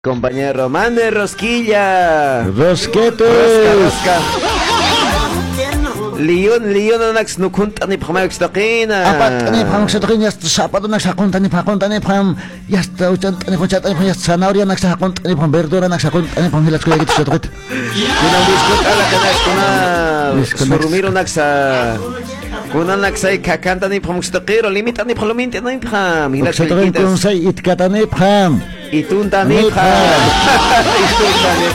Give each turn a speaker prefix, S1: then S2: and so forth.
S1: Compañero, mande rosquilla.
S2: Rosquetes.
S1: Rosca. Leon anax nukuntani pamax taqina.
S2: Apatani pam xatqin yasta sapado nax sakuntani pam yasta uchantani conchatani pam yasta zanahoria nax sakuntani pam verdura nax sakuntani pam hilas kuyagit xatqit.
S1: Kuna biskut ala kanas kuna surumiro naxa. Kuna naxay kakantani pam xtaqiro limitani palomintani pam hilas
S2: Xatqin kun say itkatani pam.
S1: Ituntani pam. Ituntani